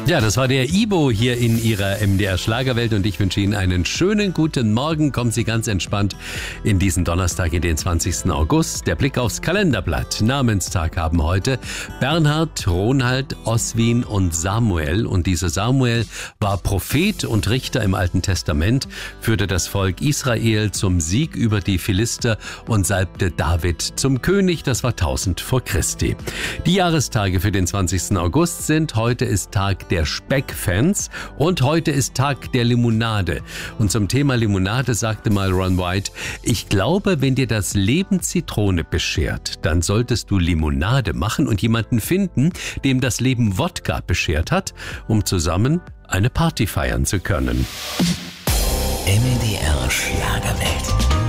Ja, das war der Ibo hier in Ihrer MDR Schlagerwelt und ich wünsche Ihnen einen schönen guten Morgen. Kommen Sie ganz entspannt in diesen Donnerstag, in den 20. August. Der Blick aufs Kalenderblatt. Namenstag haben heute Bernhard, Ronald, Oswin und Samuel. Und dieser Samuel war Prophet und Richter im Alten Testament, führte das Volk Israel zum Sieg über die Philister und salbte David zum König. Das war 1000 vor Christi. Die Jahrestage für den 20. August sind: heute ist Tag der Speckfans und heute ist Tag der Limonade. Und zum Thema Limonade sagte mal Ron White: ich glaube, wenn dir das Leben Zitrone beschert, dann solltest du Limonade machen und jemanden finden, dem das Leben Wodka beschert hat, um zusammen eine Party feiern zu können. MDR Schlagerwelt.